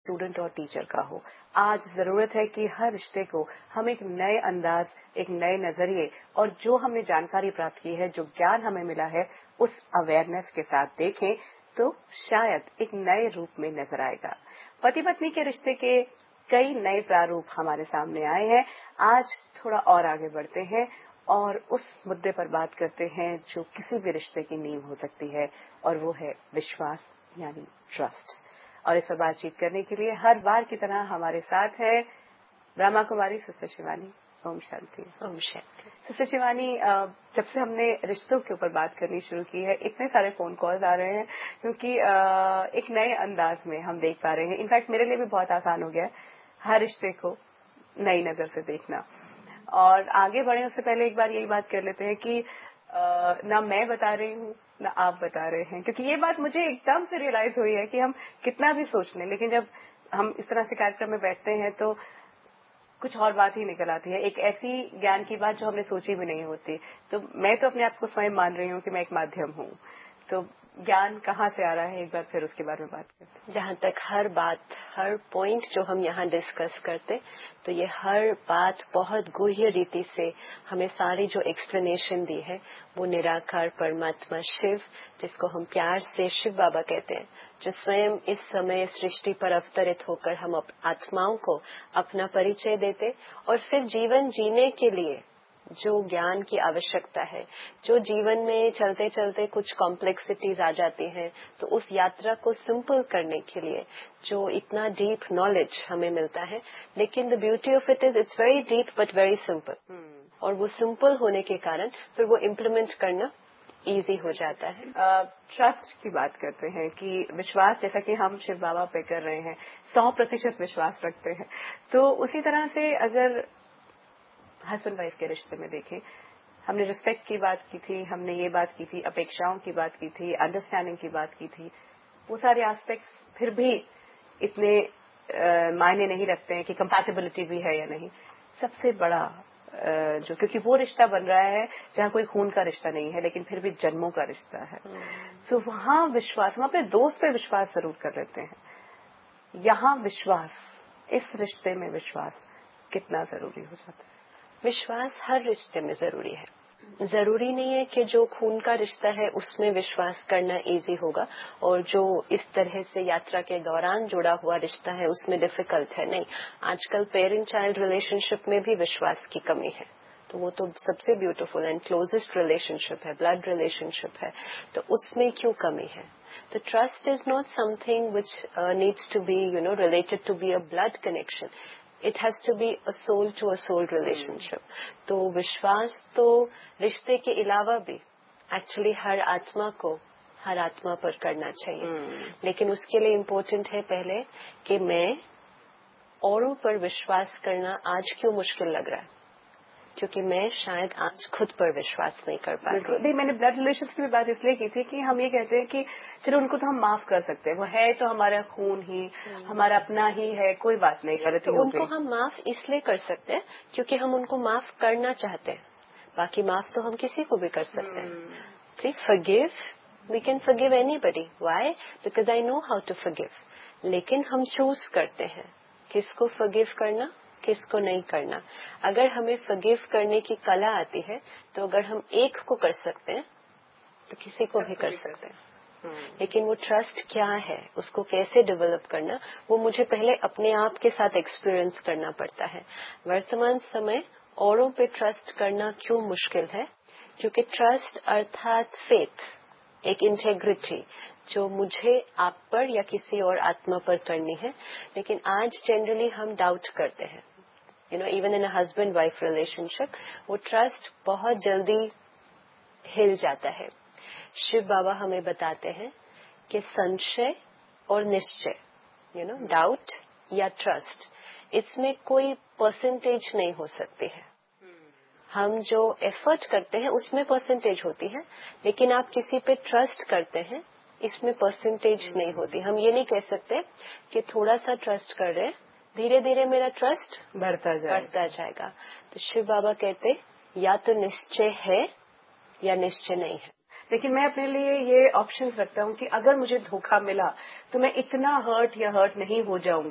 Student और teacher का हो। आज जरूरत है कि हर रिश्ते को हम एक नए अंदाज, एक नए नजरिए और जो हमने जानकारी प्राप्त की है, जो ज्ञान हमें मिला है, उस अवेयरनेस के साथ देखें तो शायद एक नए रूप में नजर आएगा। पति पत्नी के रिश्ते के कई नए प्रारूप हमारे सामने आए हैं। आज थोड़ा और आगे बढ़ते हैं और उस मुद्दे पर बात करते हैं जो किसी भी रिश्ते की नींव हो सकती है, और वो है विश्वास यानी ट्रस्ट। और इस पर बातचीत करने के लिए हर बार की तरह हमारे साथ है ब्रह्मा कुमारी सिस्टर शिवानी। ओम शांति। ओम शांति। सिस्टर शिवानी, जब से हमने रिश्तों के ऊपर बात करनी शुरू की है, इतने सारे फोन कॉल्स आ रहे हैं क्योंकि एक नए अंदाज में हम देख पा रहे हैं। इनफैक्ट मेरे लिए भी बहुत आसान हो गया है हर रिश्ते को नई नजर से देखना। और आगे बढ़े उससे पहले एक बार यही बात कर लेते हैं कि ना मैं बता रही हूँ ना आप बता रहे हैं, क्योंकि ये बात मुझे एकदम से रियलाइज हुई है कि हम कितना भी सोच लें, लेकिन जब हम इस तरह से कार्यक्रम में बैठते हैं तो कुछ और बात ही निकल आती है, एक ऐसी ज्ञान की बात जो हमने सोची भी नहीं होती। तो मैं तो अपने आप को स्वयं मान रही हूँ कि मैं एक माध्यम हूँ। तो ज्ञान कहाँ से आ रहा है, एक बार फिर उसके बारे में बात करते हैं। जहाँ तक हर बात, हर पॉइंट जो हम यहाँ डिस्कस करते, तो ये हर बात बहुत गूढ़ रीति से हमें सारी जो एक्सप्लेनेशन दी है, वो निराकार परमात्मा शिव, जिसको हम प्यार से शिव बाबा कहते हैं, जो स्वयं इस समय सृष्टि पर अवतरित होकर हम आत्माओं को अपना परिचय देते और फिर जीवन जीने के लिए जो ज्ञान की आवश्यकता है, जो जीवन में चलते चलते कुछ कॉम्प्लेक्सिटीज आ जाती हैं, तो उस यात्रा को सिंपल करने के लिए जो इतना डीप नॉलेज हमें मिलता है, लेकिन the beauty of it is it's very deep but very simple. और वो सिंपल होने के कारण फिर वो इम्प्लीमेंट करना इजी हो जाता है। ट्रस्ट की बात करते हैं कि विश्वास, जैसा कि हम शिव बाबा पे कर रहे हैं, 100% विश्वास रखते हैं। तो उसी तरह से अगर हस्बैंड वाइफ के रिश्ते में देखें, हमने रिस्पेक्ट की बात की थी, हमने ये बात की थी, अपेक्षाओं की बात की थी, अंडरस्टैंडिंग की बात की थी। वो सारे एस्पेक्ट्स फिर भी इतने मायने नहीं रखते हैं कि कंपैटिबिलिटी भी है या नहीं। सबसे बड़ा जो, क्योंकि वो रिश्ता बन रहा है जहाँ कोई खून का रिश्ता नहीं है, लेकिन फिर भी जन्मों का रिश्ता है। तो वहाँ विश्वास, हम अपने दोस्त पे विश्वास जरूर कर लेते हैं। यहाँ विश्वास, इस रिश्ते में विश्वास कितना जरूरी हो जाता है? विश्वास हर रिश्ते में जरूरी है। जरूरी नहीं है कि जो खून का रिश्ता है उसमें विश्वास करना इजी होगा और जो इस तरह से यात्रा के दौरान जुड़ा हुआ रिश्ता है उसमें डिफिकल्ट है। नहीं, आजकल पेरेंट चाइल्ड रिलेशनशिप में भी विश्वास की कमी है, तो वो तो सबसे ब्यूटीफुल एंड क्लोजेस्ट रिलेशनशिप है, ब्लड रिलेशनशिप है, तो उसमें क्यों कमी है? तो trust is not something which needs to be related to be a blood connection. It has to be a soul to a soul relationship. तो विश्वास तो रिश्ते के अलावा भी एक्चुअली हर आत्मा को हर आत्मा पर करना चाहिए। लेकिन उसके लिए इम्पोर्टेंट है पहले कि मैं औरों पर विश्वास करना आज क्यों मुश्किल लग रहा है, क्योंकि मैं शायद आज खुद पर विश्वास नहीं कर पा रही। नहीं, मैंने ब्लड रिलेशन की भी बात इसलिए की थी कि हम ये कहते हैं कि चलो उनको तो हम माफ कर सकते हैं, वो है तो हमारा खून ही, हमारा अपना ही है, कोई बात नहीं, गलती तो हो उनको गई। हम माफ इसलिए कर सकते हैं क्योंकि हम उनको माफ करना चाहते हैं। बाकी माफ तो हम किसी को भी कर सकते हैं। See, forgive, we can forgive anybody. Why? Because I know how to forgive. लेकिन हम चूज करते हैं किसको forgive करना, किसको नहीं करना। अगर हमें forgive करने की कला आती है, तो अगर हम एक को कर सकते हैं तो किसी को भी कर सकते हैं। लेकिन वो ट्रस्ट क्या है, उसको कैसे डेवलप करना, वो मुझे पहले अपने आप के साथ एक्सपीरियंस करना पड़ता है। वर्तमान समय औरों पे ट्रस्ट करना क्यों मुश्किल है? क्योंकि ट्रस्ट अर्थात फेथ, एक इंटेग्रिटी जो मुझे आप पर या किसी और आत्मा पर करनी है, लेकिन आज जनरली हम डाउट करते हैं। Even in a husband wife relationship वो ट्रस्ट बहुत जल्दी हिल जाता है। शिव बाबा हमें बताते हैं कि संशय और निश्चय, डाउट या ट्रस्ट, इसमें कोई परसेंटेज नहीं हो सकती है। हम जो एफर्ट करते हैं उसमें परसेंटेज होती है, लेकिन आप किसी पे ट्रस्ट करते हैं इसमें परसेंटेज नहीं होती। हम ये नहीं कह सकते कि थोड़ा सा ट्रस्ट कर रहे हैं, धीरे धीरे मेरा ट्रस्ट बढ़ता जाएगा। तो शिव बाबा कहते या तो निश्चय है या निश्चय नहीं है। लेकिन मैं अपने लिए ये ऑप्शंस रखता हूँ कि अगर मुझे धोखा मिला तो मैं इतना हर्ट या हर्ट नहीं हो जाऊंगी